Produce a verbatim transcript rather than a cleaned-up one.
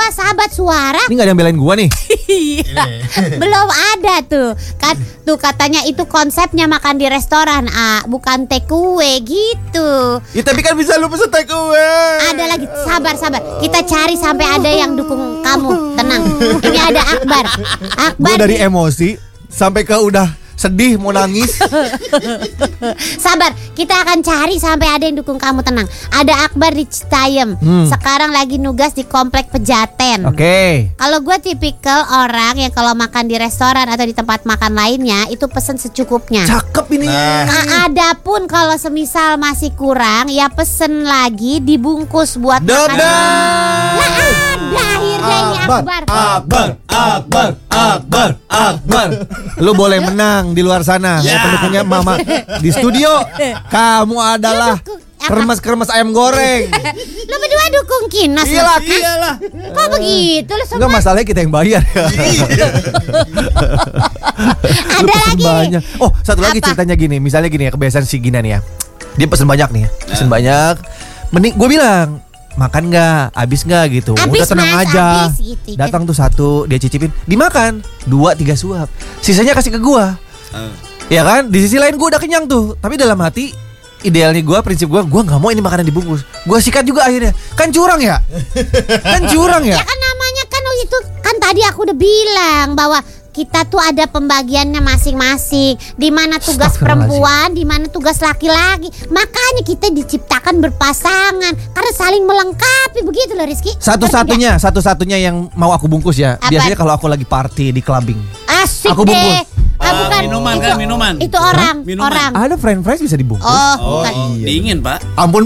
sahabat suara. Ini gak ada yang belain gua nih. Belum ada tuh. Kan tuh katanya itu konsepnya makan di restoran, ah, bukan take away gitu. Ya tapi kan bisa lu pesen take away. Ada lagi, sabar sabar. Kita cari sampai ada yang dukung kamu. Tenang. Ini ada Akbar. Akbar. Gua dari emosi sampai ke udah sedih mau nangis. Sabar, kita akan cari sampai ada yang dukung kamu, tenang. Ada Akbar di Citayam. Hmm. Sekarang lagi nugas di Komplek Pejaten. Oke. Okay. Kalau gue tipikal orang yang kalau makan di restoran atau di tempat makan lainnya itu pesen secukupnya. Cakep ini. Nah, adapun kalau semisal masih kurang, ya pesen lagi dibungkus buat makan. Lah ada akhirnya ini Akbar. Akbar, Akbar, Akbar, Akbar. Lu boleh menang di luar sana. Ya. Pendukungnya Mama di studio. Kamu adalah kremes-kremes ayam goreng. Lu berdua dukung Kinos. Iyalah, iyalah. Kok begitu lu semua? Enggak, masalahnya kita yang bayar ya. Ada lagi. Banyak. Oh, satu lagi Apa? ceritanya gini. Misalnya gini ya, kebiasaan si Gina nih ya. Dia pesen banyak nih ya. Pesen banyak. Mending gue bilang, makan nggak, habis nggak gitu. Abis, Udah tenang Mas, aja. abis, gitu. Datang tuh satu, dia cicipin, dimakan dua tiga suap. Sisanya kasih ke gua. Uh. Ya kan? Di sisi lain gua udah kenyang tuh. Tapi dalam hati idealnya gua, prinsip gua, gua nggak mau ini makanan dibungkus. Gua sikat juga akhirnya. Kan curang ya? Kan curang ya? Ya kan namanya kan itu kan tadi aku udah bilang bahwa kita tuh ada pembagiannya masing-masing. Di mana tugas perempuan, di mana tugas laki-laki. Makanya kita diciptakan berpasangan karena saling melengkapi, begitu loh Rizky. Satu-satunya, satu-satunya yang mau aku bungkus ya. Apa? Biasanya kalau aku lagi party di clubbing. Asik Aku bungkus. deh. Ah, bukan. Minuman itu, kan, minuman. Itu orang, Hah? Minuman. orang. Ada french fries bisa dibungkus. Oh, Oh, bukan. dingin Pak. Ampun